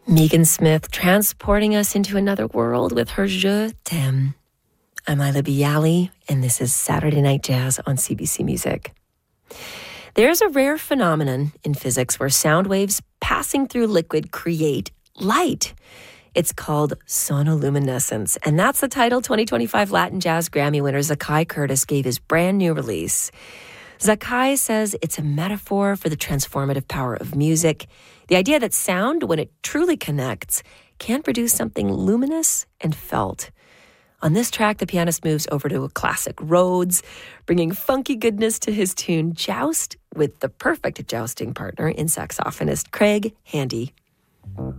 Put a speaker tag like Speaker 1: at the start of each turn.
Speaker 1: Megan Smith transporting us into another world with her Je T'aime. I'm Ila Bialy, and this is Saturday Night Jazz on CBC Music. There's a rare phenomenon in physics where sound waves passing through liquid create light. It's called sonoluminescence, and that's the title 2025 Latin Jazz Grammy winner Zakai Curtis gave his brand new release. Zakai says it's a metaphor for the transformative power of music, the idea that sound, when it truly connects, can produce something luminous and felt. On this track, the pianist moves over to a classic Rhodes, bringing funky goodness to his tune Joust with the perfect jousting partner in saxophonist Craig Handy.